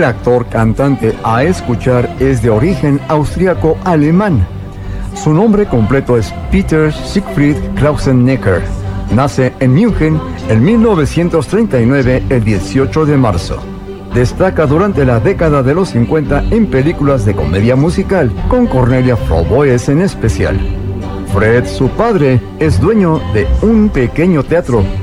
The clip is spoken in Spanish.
El actor cantante a escuchar es de origen austríaco-alemán. Su nombre completo es Peter Siegfried Klausenecker. Nace en München en 1939, el 18 de marzo. Destaca durante la década de los 50 en películas de comedia musical, con Cornelia Froboes en especial. Fred, su padre, es dueño de un pequeño teatro